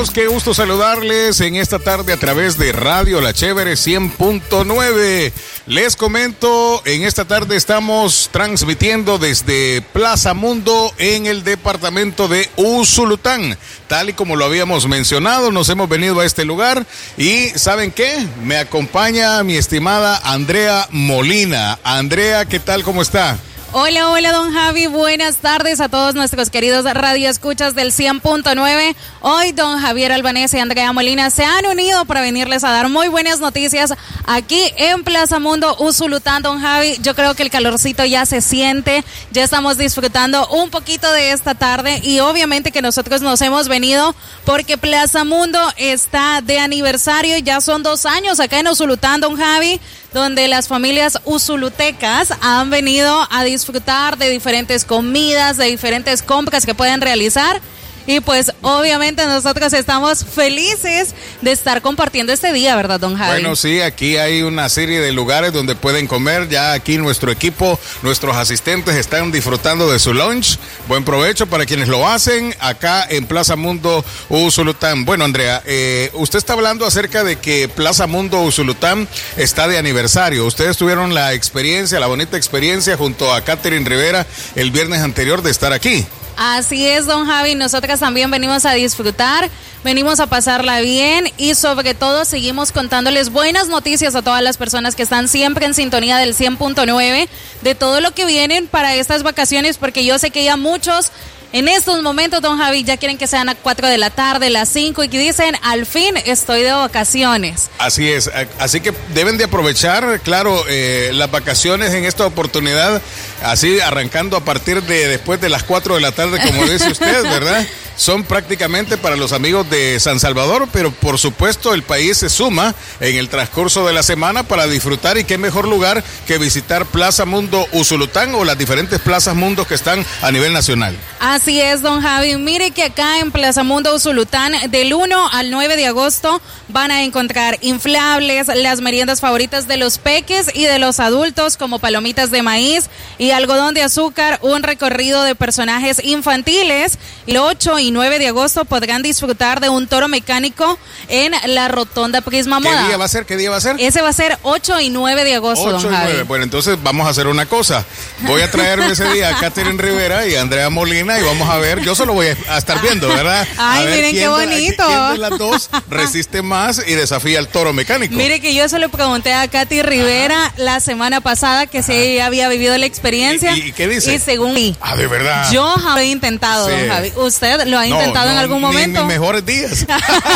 amigos, qué gusto saludarles en esta tarde a través de Radio La Chévere 100.9. Les comento, en esta tarde estamos transmitiendo desde Plaza Mundo en el departamento de Usulután. Tal y como lo habíamos mencionado, nos hemos venido a este lugar y ¿saben qué? Me acompaña mi estimada Andrea Molina. Andrea, ¿qué tal? ¿Cómo está? Hola, hola, don Javi. Buenas tardes a todos nuestros queridos radioescuchas del 100.9. Hoy don Javier Albanés y Andrea Molina se han unido para venirles a dar muy buenas noticias aquí en Plaza Mundo, Usulután, don Javi. Yo creo que el calorcito ya se siente, ya estamos disfrutando un poquito de esta tarde y obviamente que nosotros nos hemos venido porque Plaza Mundo está de aniversario. Ya son 2 años acá en Usulután, don Javi, donde las familias usulutecas han venido a disfrutar de diferentes comidas, de diferentes compras que pueden realizar. Y pues obviamente nosotros estamos felices de estar compartiendo este día, ¿verdad, don Javi? Bueno, sí, aquí hay una serie de lugares donde pueden comer. Ya aquí nuestro equipo, nuestros asistentes están disfrutando de su lunch. Buen provecho para quienes lo hacen acá en Plaza Mundo Usulután. Bueno, Andrea, usted está hablando acerca de que Plaza Mundo Usulután está de aniversario. Ustedes tuvieron la experiencia, la bonita experiencia junto a Catherine Rivera el viernes anterior de estar aquí. Así es, don Javi, nosotras también venimos a disfrutar, venimos a pasarla bien y sobre todo seguimos contándoles buenas noticias a todas las personas que están siempre en sintonía del 100.9 de todo lo que vienen para estas vacaciones, porque yo sé que ya muchos en estos momentos, don Javi, ya quieren que sean a 4 de la tarde, las 5 y que dicen, al fin estoy de vacaciones. Así es, así que deben de aprovechar, claro, las vacaciones en esta oportunidad, así arrancando a partir de después de las 4 de la tarde, como dice usted, ¿verdad? Son prácticamente para los amigos de San Salvador, pero por supuesto el país se suma en el transcurso de la semana para disfrutar, y qué mejor lugar que visitar Plaza Mundo Usulután o las diferentes plazas mundos que están a nivel nacional. Así es, don Javi. Mire que acá en Plaza Mundo Usulután, del 1 al 9 de agosto, van a encontrar inflables, las meriendas favoritas de los peques y de los adultos, como palomitas de maíz y algodón de azúcar, un recorrido de personajes infantiles. El 8 y 9 de agosto podrán disfrutar de un toro mecánico en la Rotonda Prisma Moda. ¿Qué día va a ser? ¿Qué día va a ser? Ese va a ser 8 y 9 de agosto, 8 don y Javi. 9. Bueno, entonces vamos a hacer una cosa. Voy a traerme ese día a Catherine Rivera y a Andrea Molina y vamos a ver, yo solo voy a estar viendo, ¿verdad? Ay, miren qué bonito. ¿Quién de las dos resiste más y desafía al toro mecánico? Mire que yo se lo pregunté a Katy Rivera la semana pasada que sí había vivido la experiencia. ¿Y qué dice? Y según mí. Ah, ¿de verdad? Yo lo he intentado, sí. Don Javi. ¿Usted lo ha intentado en algún momento? Ni en mis mejores días.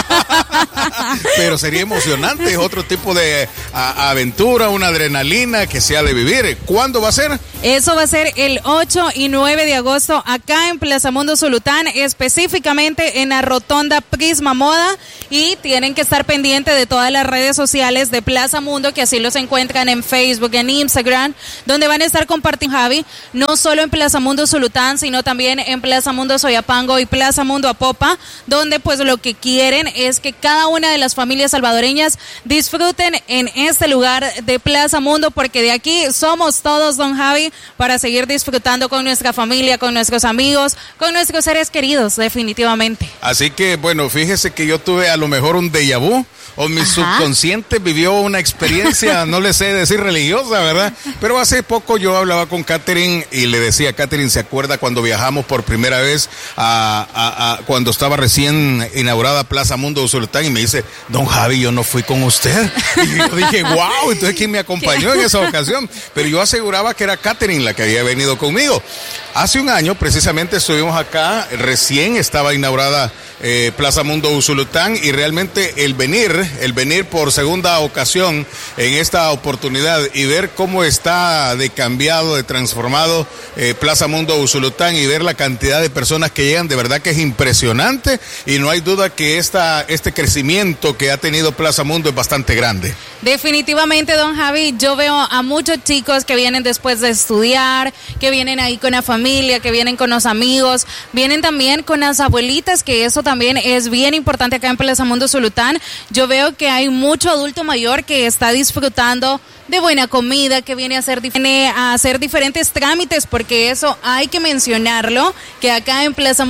Pero sería emocionante, es otro tipo de aventura, una adrenalina que se ha de vivir. ¿Cuándo va a ser? Eso va a ser el 8 y 9 de agosto acá en Plaza Mundo Usulután, específicamente en la Rotonda Prisma Moda, y tienen que estar pendientes de todas las redes sociales de Plaza Mundo, que así los encuentran en Facebook, en Instagram, donde van a estar compartiendo, Javi, no solo en Plaza Mundo Usulután, sino también en Plaza Mundo Soyapango y Plaza Mundo Apopa, donde pues lo que quieren es que cada una de las familias salvadoreñas disfruten en este lugar de Plaza Mundo, porque de aquí somos todos, don Javi, para seguir disfrutando con nuestra familia, con nuestros amigos, con nuestros seres queridos, definitivamente. Así que, bueno, fíjese que yo tuve a lo mejor un déjà vu, o mi subconsciente vivió una experiencia, no le sé decir religiosa, ¿verdad? Pero hace poco yo hablaba con Catherine y le decía, Catherine, ¿se acuerda cuando viajamos por primera vez cuando estaba recién inaugurada Plaza Mundo Usulután? Y me dice, don Javi, yo no fui con usted. Y yo dije, wow, entonces ¿quién me acompañó en esa ocasión? Pero yo aseguraba que era Catherine la que había venido conmigo. Hace un año precisamente estuvimos acá, recién estaba inaugurada Plaza Mundo Usulután, y realmente el venir por segunda ocasión en esta oportunidad y ver cómo está de cambiado, de transformado Plaza Mundo Usulután, y ver la cantidad de personas que llegan, de verdad que es impresionante, y no hay duda que este crecimiento que ha tenido Plaza Mundo es bastante grande. Definitivamente, don Javi, yo veo a muchos chicos que vienen después de estudiar, que vienen ahí con la familia, que vienen con los amigos, vienen también con las abuelitas, que eso también es bien importante acá en Plaza Mundo Usulután. Yo veo que hay mucho adulto mayor que está disfrutando de buena comida, que viene a hacer diferentes trámites, porque eso hay que mencionarlo, que acá en Plaza Mundo Usulután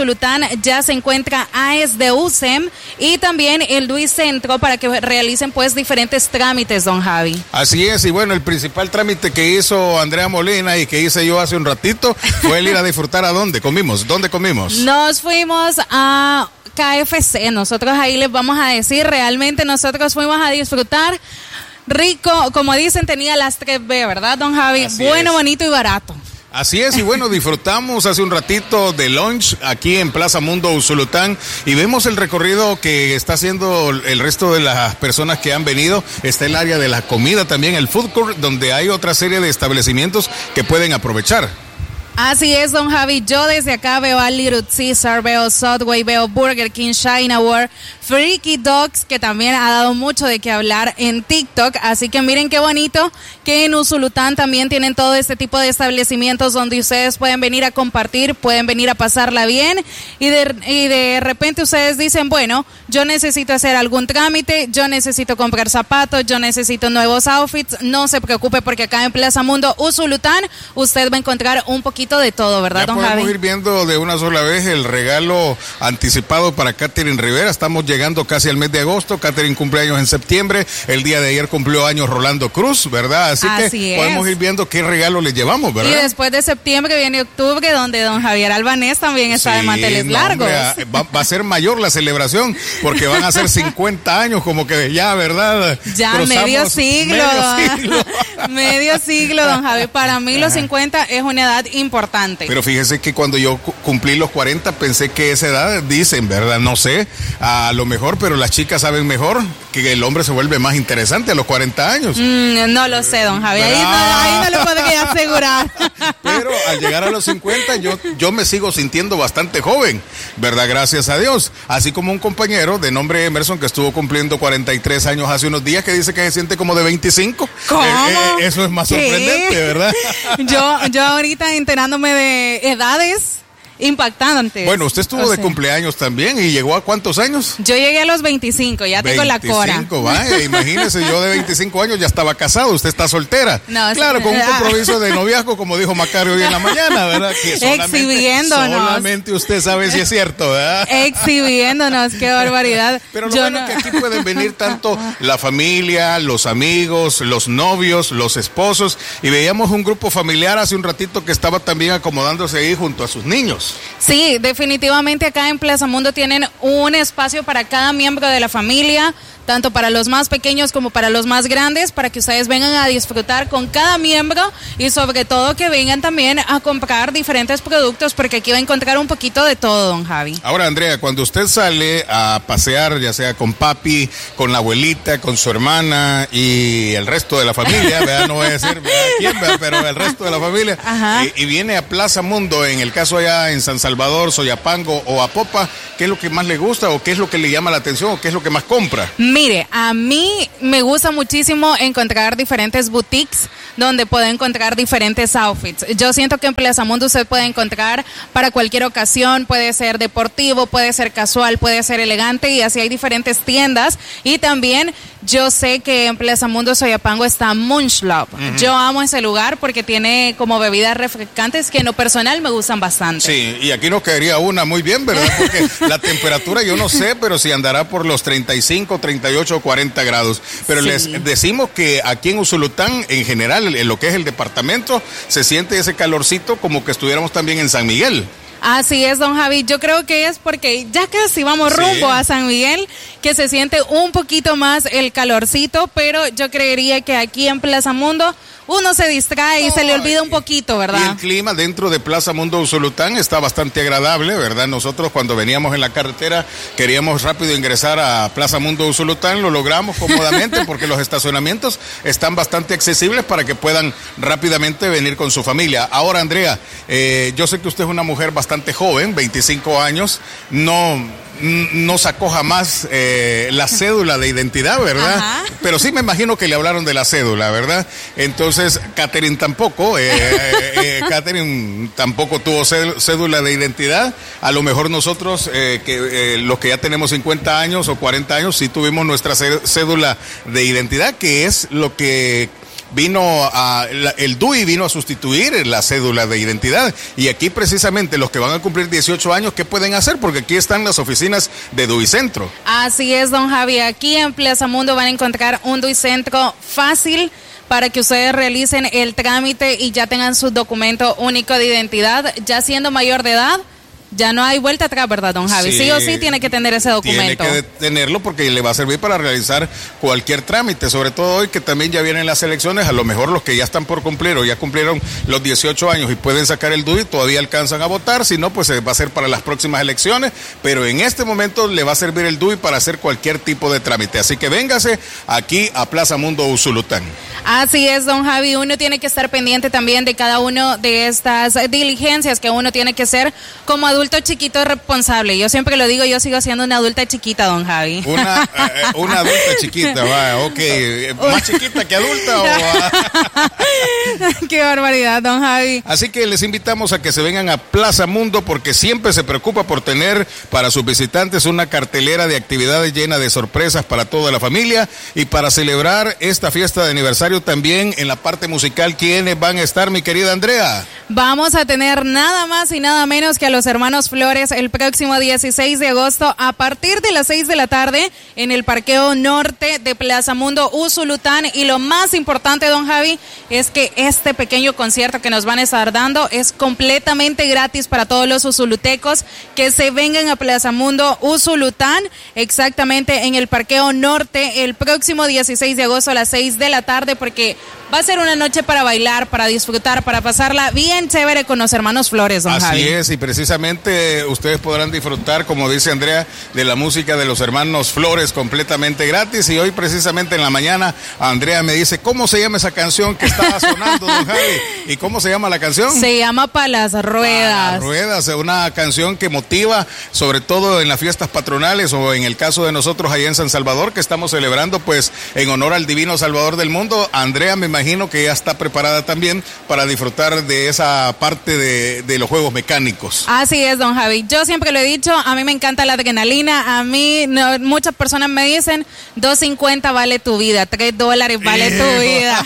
Usulután ya se encuentra AES de USEM y también el DUI Centro para que realicen pues diferentes trámites, don Javi. Así es, y bueno, el principal trámite que hizo Andrea Molina y que hice yo hace un ratito fue el ir a disfrutar. ¿A dónde comimos? ¿Dónde comimos? Nos fuimos a KFC, nosotros ahí les vamos a decir, realmente nosotros fuimos a disfrutar rico, como dicen, tenía las 3B, ¿verdad, don Javi? Así bueno, es. Bonito y barato. Así es, y bueno, disfrutamos hace un ratito de lunch aquí en Plaza Mundo Usulután y vemos el recorrido que está haciendo el resto de las personas que han venido. Está el área de la comida también, el food court, donde hay otra serie de establecimientos que pueden aprovechar. Así es, don Javi, yo desde acá veo a Little Caesar, veo Subway, veo Burger King, China World, Freaky Dogs, que también ha dado mucho de qué hablar en TikTok, así que miren qué bonito que en Usulután también tienen todo este tipo de establecimientos donde ustedes pueden venir a compartir, pueden venir a pasarla bien y de repente ustedes dicen, bueno, yo necesito hacer algún trámite, yo necesito comprar zapatos, yo necesito nuevos outfits, no se preocupe porque acá en Plaza Mundo Usulután usted va a encontrar un poquito de todo, ¿verdad, ya don Javi? podemos ir viendo de una sola vez el regalo anticipado para Catherine Rivera. Estamos llegando casi al mes de agosto. Catherine cumple años en septiembre. El día de ayer cumplió años Rolando Cruz, ¿verdad? Así que podemos ir viendo qué regalo le llevamos, ¿verdad? Y después de septiembre viene octubre, donde don Javier Albanés también está de manteles largos. Va a ser mayor la celebración, porque van a ser 50 años, como que ya, ¿verdad? Ya, medio siglo. Medio siglo, don Javi. Para mí los 50 es una edad importante. Pero fíjese que cuando yo cumplí los 40 pensé que esa edad, dicen, ¿verdad? No sé, a lo mejor, pero las chicas saben mejor que el hombre se vuelve más interesante a los 40 años. No lo sé, don Javi, ahí no lo podría asegurar. Pero al llegar a los 50 yo me sigo sintiendo bastante joven, ¿verdad? Gracias a Dios. Así como un compañero de nombre Emerson que estuvo cumpliendo 43 años hace unos días que dice que se siente como de 25. ¿Cómo? Eso es más sorprendente, ¿verdad? Yo ahorita enterándome de edades impactantes. Bueno, usted estuvo de cumpleaños también y llegó a ¿cuántos años? Yo llegué a los 25, ya tengo la cora. 25, vaya, imagínese, yo de 25 años ya estaba casado, usted está soltera. No, claro, con un compromiso de noviazgo, como dijo Macario hoy en la mañana, ¿verdad? Que exhibiéndonos. Solamente usted sabe si es cierto, ¿verdad? Exhibiéndonos, qué barbaridad. Pero lo bueno es que aquí pueden venir tanto la familia, los amigos, los novios, los esposos, y veíamos un grupo familiar hace un ratito que estaba también acomodándose ahí junto a sus niños. Sí, definitivamente acá en Plaza Mundo tienen un espacio para cada miembro de la familia, tanto para los más pequeños como para los más grandes, para que ustedes vengan a disfrutar con cada miembro y sobre todo que vengan también a comprar diferentes productos, porque aquí va a encontrar un poquito de todo, don Javi. Ahora, Andrea, cuando usted sale a pasear, ya sea con papi, con la abuelita, con su hermana y el resto de la familia, ¿verdad? No voy a decir quién, ¿verdad? Pero el resto de la familia, y viene a Plaza Mundo, en el caso allá en San Salvador, Soyapango o Apopa, ¿qué es lo que más le gusta o qué es lo que le llama la atención o qué es lo que más compra? Mire, a mí me gusta muchísimo encontrar diferentes boutiques donde puedo encontrar diferentes outfits. Yo siento que en Plaza Mundo usted puede encontrar para cualquier ocasión, puede ser deportivo, puede ser casual, puede ser elegante, y así hay diferentes tiendas. Y también yo sé que en Plaza Mundo Soyapango está Munch Love. Yo amo ese lugar porque tiene como bebidas refrescantes que en lo personal me gustan bastante. Sí, y aquí nos quedaría una muy bien, ¿verdad? Porque la temperatura yo no sé, pero si andará por los 35, 38 o 40 grados. Pero sí, les decimos que aquí en Usulután, en general, en lo que es el departamento, se siente ese calorcito como que estuviéramos también en San Miguel. Así es, don Javi, yo creo que es porque ya casi vamos rumbo a San Miguel, que se siente un poquito más el calorcito, pero yo creería que aquí en Plaza Mundo uno se distrae y se le olvida un poquito, ¿verdad? Y el clima dentro de Plaza Mundo Usulután está bastante agradable, ¿verdad? Nosotros cuando veníamos en la carretera queríamos rápido ingresar a Plaza Mundo Usulután, lo logramos cómodamente porque los estacionamientos están bastante accesibles para que puedan rápidamente venir con su familia. Ahora, Andrea, yo sé que usted es una mujer bastante joven, 25 años, no sacó jamás la cédula de identidad, ¿verdad? Ajá. Pero sí me imagino que le hablaron de la cédula, ¿verdad? Entonces, Catherine tampoco, Catherine tampoco tuvo cédula de identidad. A lo mejor nosotros, los que ya tenemos 50 años o 40 años, sí tuvimos nuestra cédula de identidad, que es lo que el DUI vino a sustituir la cédula de identidad. Y aquí precisamente los que van a cumplir 18 años, ¿qué pueden hacer? Porque aquí están las oficinas de DUI Centro. Así es, don Javi. Aquí en Plaza Mundo van a encontrar un DUI Centro fácil para que ustedes realicen el trámite y ya tengan su documento único de identidad. Ya siendo mayor de edad, ya no hay vuelta atrás, ¿verdad, don Javi? Sí o sí tiene que tener ese documento. Tiene que tenerlo porque le va a servir para realizar cualquier trámite, sobre todo hoy que también ya vienen las elecciones. A lo mejor los que ya están por cumplir o ya cumplieron los 18 años y pueden sacar el DUI, todavía alcanzan a votar, si no, pues va a ser para las próximas elecciones, pero en este momento le va a servir el DUI para hacer cualquier tipo de trámite. Así que véngase aquí a Plaza Mundo Usulután. Así es, don Javi, uno tiene que estar pendiente también de cada uno de estas diligencias que uno tiene que hacer como adulto chiquito responsable. Yo siempre lo digo, yo sigo siendo una adulta chiquita, don Javi. Una adulta chiquita, va, ok. ¿Más chiquita que adulta o...? Qué barbaridad, don Javi. Así que les invitamos a que se vengan a Plaza Mundo porque siempre se preocupa por tener para sus visitantes una cartelera de actividades llena de sorpresas para toda la familia. Y para celebrar esta fiesta de aniversario también en la parte musical, ¿quiénes van a estar, mi querida Andrea? Vamos a tener nada más y nada menos que a los hermanos Flores el próximo 16 de agosto a partir de las 6 de la tarde en el Parqueo Norte de Plaza Mundo Usulután. Y lo más importante, don Javi, es que este pequeño concierto que nos van a estar dando es completamente gratis para todos los usulutecos que se vengan a Plaza Mundo Usulután, exactamente en el Parqueo Norte el próximo 16 de agosto a las 6 de la tarde, porque va a ser una noche para bailar, para disfrutar, para pasarla bien chévere con los hermanos Flores, don Javi. Así es, y precisamente ustedes podrán disfrutar, como dice Andrea, de la música de los hermanos Flores completamente gratis. Y hoy precisamente en la mañana Andrea me dice, ¿cómo se llama esa canción que estaba sonando, don Javi? ¿Y cómo se llama la canción? Se llama Pa' las Ruedas. Las Ruedas, una canción que motiva, sobre todo en las fiestas patronales o en el caso de nosotros allá en San Salvador, que estamos celebrando pues en honor al divino Salvador del mundo. Andrea, me imagino que ya está preparada también para disfrutar de esa parte de los juegos mecánicos. Así es, don Javi. Yo siempre lo he dicho, a mí me encanta la adrenalina. A mí, muchas personas me dicen, $2.50 vale tu vida, $3 vale tu vida.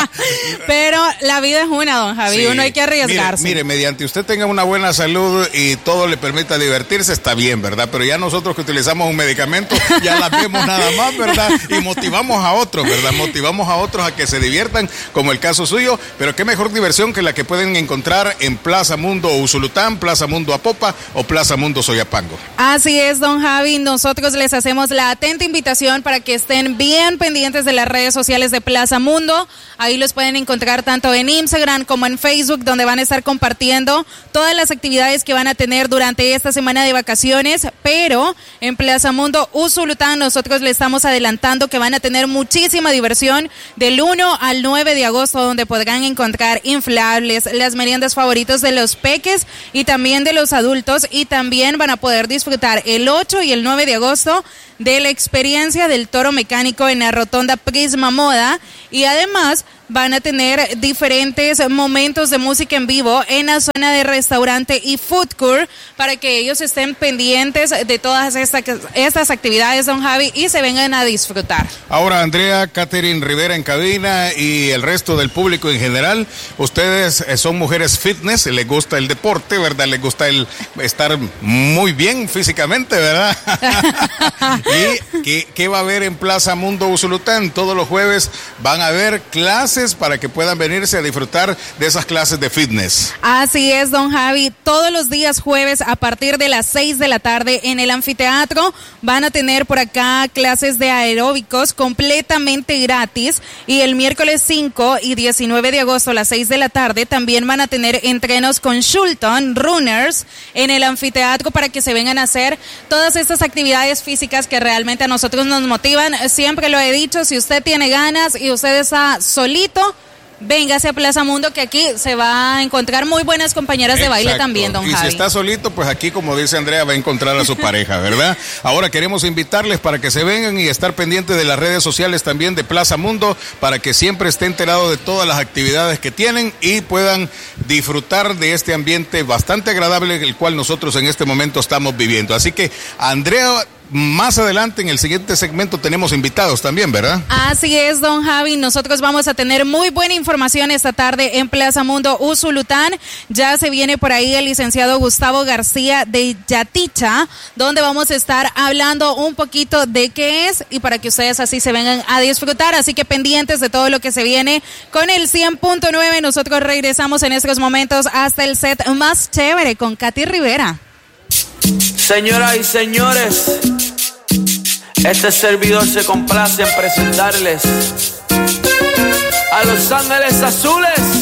Pero la vida es una, don Javi, sí. Uno hay que arriesgarse. Mire, mediante usted tenga una buena salud y todo le permita divertirse, está bien, ¿verdad? Pero ya nosotros que utilizamos un medicamento, ya las vemos nada más, ¿verdad? Y motivamos a otros, ¿verdad? Motivamos a otros a que se diviertan, como el caso suyo, pero qué mejor diversión que la que pueden encontrar en Plaza Mundo Usulután, Plaza Mundo Apopa o Plaza Mundo Soyapango. Así es, don Javi, nosotros les hacemos la atenta invitación para que estén bien pendientes de las redes sociales de Plaza Mundo. Ahí los pueden encontrar tanto en Instagram como en Facebook, donde van a estar compartiendo todas las actividades que van a tener durante esta semana de vacaciones. Pero en Plaza Mundo Usulután nosotros les estamos adelantando que van a tener muchísima diversión del 1 al 9 de agosto, donde podrán encontrar inflables, las meriendas favoritos de los peques y también de los adultos, y también van a poder disfrutar el 8 y el 9 de agosto de la experiencia del toro mecánico en la rotonda Prisma Moda, y además van a tener diferentes momentos de música en vivo en la zona de restaurante y food court para que ellos estén pendientes de todas estas actividades, don Javi, y se vengan a disfrutar. Ahora, Andrea, Catherine Rivera en cabina y el resto del público en general, ustedes son mujeres fitness, les gusta el deporte, ¿verdad? Les gusta el estar muy bien físicamente, ¿verdad? ¿Y qué va a haber en Plaza Mundo Usulután? Todos los jueves van a haber clases para que puedan venirse a disfrutar de esas clases de fitness. Así es, don Javi. Todos los días jueves a partir de las 6 de la tarde en el anfiteatro van a tener por acá clases de aeróbicos completamente gratis, y el miércoles 5 y 19 de agosto a las 6 de la tarde también van a tener entrenos con Shulton Runners en el anfiteatro para que se vengan a hacer todas estas actividades físicas que realmente a nosotros nos motivan. Siempre lo he dicho, si usted tiene ganas y usted está solito, véngase a Plaza Mundo, que aquí se va a encontrar muy buenas compañeras de baile también, don Javi. Y si está solito, pues aquí, como dice Andrea, va a encontrar a su pareja, ¿verdad? Ahora queremos invitarles para que se vengan y estar pendientes de las redes sociales también de Plaza Mundo, para que siempre esté enterado de todas las actividades que tienen y puedan disfrutar de este ambiente bastante agradable, el cual nosotros en este momento estamos viviendo. Así que, Andrea, más adelante en el siguiente segmento tenemos invitados también, ¿verdad? Así es, don Javi. Nosotros vamos a tener muy buena información esta tarde en Plaza Mundo Usulután. Ya se viene por ahí el licenciado Gustavo García de Yaticha, donde vamos a estar hablando un poquito de qué es y para que ustedes así se vengan a disfrutar. Así que pendientes de todo lo que se viene con el 100.9. Nosotros regresamos en estos momentos hasta el set más chévere con Katy Rivera. Señoras y señores, este servidor se complace en presentarles a Los Ángeles Azules.